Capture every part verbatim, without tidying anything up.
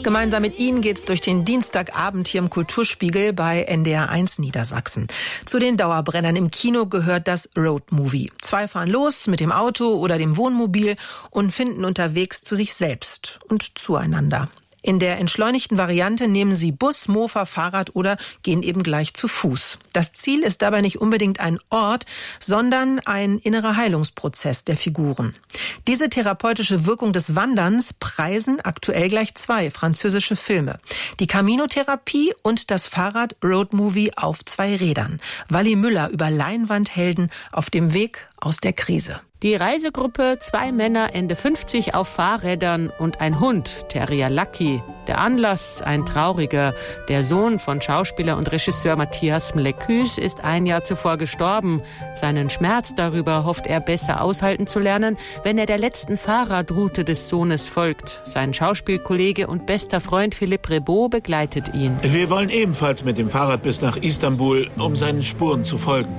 Gemeinsam mit Ihnen geht's durch den Dienstagabend hier im Kulturspiegel bei N D R eins Niedersachsen. Zu den Dauerbrennern im Kino gehört das Roadmovie. Zwei fahren los mit dem Auto oder dem Wohnmobil und finden unterwegs zu sich selbst und zueinander. In der entschleunigten Variante nehmen sie Bus, Mofa, Fahrrad oder gehen eben gleich zu Fuß. Das Ziel ist dabei nicht unbedingt ein Ort, sondern ein innerer Heilungsprozess der Figuren. Diese therapeutische Wirkung des Wanderns preisen aktuell gleich zwei französische Filme. Die Camino-Therapie und das Fahrrad-Roadmovie auf zwei Rädern. Walli Müller über Leinwandhelden auf dem Weg aus der Krise. Die Reisegruppe, zwei Männer Ende fünfzig auf Fahrrädern und ein Hund, Terrier Lucky. Der Anlass, ein trauriger. Der Sohn von Schauspieler und Regisseur Matthias Mlecus ist ein Jahr zuvor gestorben. Seinen Schmerz darüber hofft er besser aushalten zu lernen, wenn er der letzten Fahrradroute des Sohnes folgt. Sein Schauspielkollege und bester Freund Philippe Rebaud begleitet ihn. Wir wollen ebenfalls mit dem Fahrrad bis nach Istanbul, um seinen Spuren zu folgen.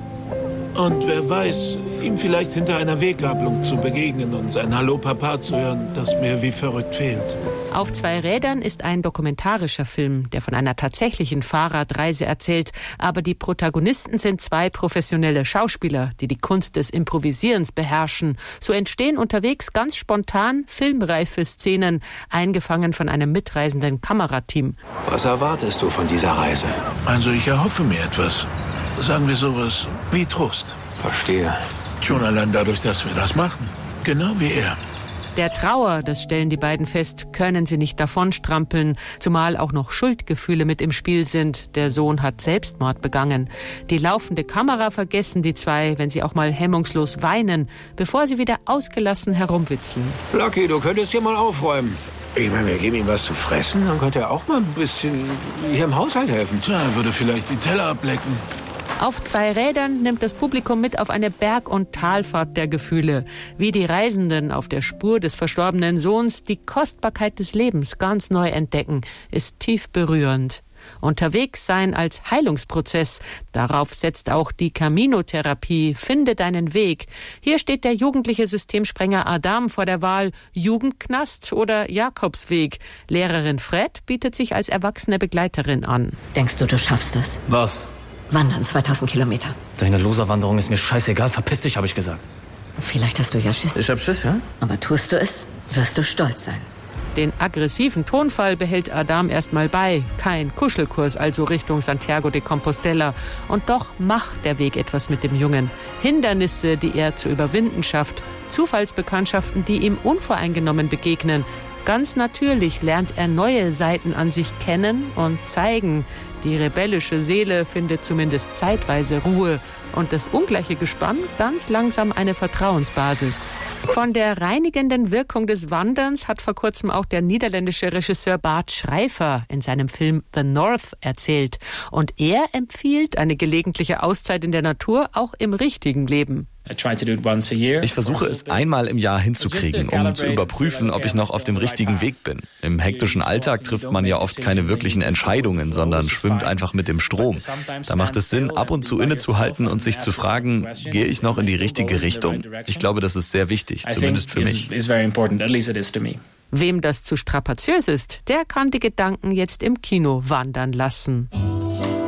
Und wer weiß, ihm vielleicht hinter einer Weggabelung zu begegnen und sein Hallo Papa zu hören, das mir wie verrückt fehlt. Auf zwei Rädern ist ein dokumentarischer Film, der von einer tatsächlichen Fahrradreise erzählt. Aber die Protagonisten sind zwei professionelle Schauspieler, die die Kunst des Improvisierens beherrschen. So entstehen unterwegs ganz spontan filmreife Szenen, eingefangen von einem mitreisenden Kamerateam. Was erwartest du von dieser Reise? Also ich erhoffe mir etwas. Sagen wir sowas wie Trost. Verstehe. Schon allein dadurch, dass wir das machen. Genau wie er. Der Trauer, das stellen die beiden fest, können sie nicht davonstrampeln, zumal auch noch Schuldgefühle mit im Spiel sind. Der Sohn hat Selbstmord begangen. Die laufende Kamera vergessen die zwei, wenn sie auch mal hemmungslos weinen, bevor sie wieder ausgelassen herumwitzeln. Lucky, du könntest hier mal aufräumen. Ich meine, wir geben ihm was zu fressen, dann könnte er auch mal ein bisschen hier im Haushalt helfen. Tja, er würde vielleicht die Teller ablecken. Auf zwei Rädern nimmt das Publikum mit auf eine Berg- und Talfahrt der Gefühle. Wie die Reisenden auf der Spur des verstorbenen Sohns die Kostbarkeit des Lebens ganz neu entdecken, ist tief berührend. Unterwegs sein als Heilungsprozess, darauf setzt auch die Camino-Therapie, finde deinen Weg. Hier steht der jugendliche Systemsprenger Adam vor der Wahl Jugendknast oder Jakobsweg. Lehrerin Fred bietet sich als erwachsene Begleiterin an. Denkst du, du schaffst das? Was? Wandern, zweitausend Kilometer. Deine Loserwanderung ist mir scheißegal, verpiss dich, habe ich gesagt. Vielleicht hast du ja Schiss. Ich hab Schiss, ja? Aber tust du es, wirst du stolz sein. Den aggressiven Tonfall behält Adam erstmal bei. Kein Kuschelkurs also Richtung Santiago de Compostela. Und doch macht der Weg etwas mit dem Jungen. Hindernisse, die er zu überwinden schafft. Zufallsbekanntschaften, die ihm unvoreingenommen begegnen. Ganz natürlich lernt er neue Seiten an sich kennen und zeigen. Die rebellische Seele findet zumindest zeitweise Ruhe und das ungleiche Gespann ganz langsam eine Vertrauensbasis. Von der reinigenden Wirkung des Wanderns hat vor kurzem auch der niederländische Regisseur Bart Schrijver in seinem Film The North erzählt. Und er empfiehlt eine gelegentliche Auszeit in der Natur auch im richtigen Leben. Ich versuche es einmal im Jahr hinzukriegen, um zu überprüfen, ob ich noch auf dem richtigen Weg bin. Im hektischen Alltag trifft man ja oft keine wirklichen Entscheidungen, sondern schwimmt einfach mit dem Strom. Da macht es Sinn, ab und zu innezuhalten und sich zu fragen, gehe ich noch in die richtige Richtung? Ich glaube, das ist sehr wichtig, zumindest für mich. Wem das zu strapaziös ist, der kann die Gedanken jetzt im Kino wandern lassen.